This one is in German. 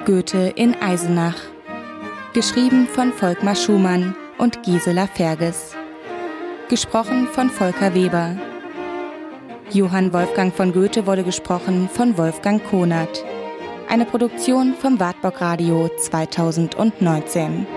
Goethe in Eisenach. Geschrieben von Volkmar Schumann und Gisela Ferges. Gesprochen von Volker Weber. Johann Wolfgang von Goethe wurde gesprochen von Wolfgang Konert. Eine Produktion vom Wartburg Radio 2019.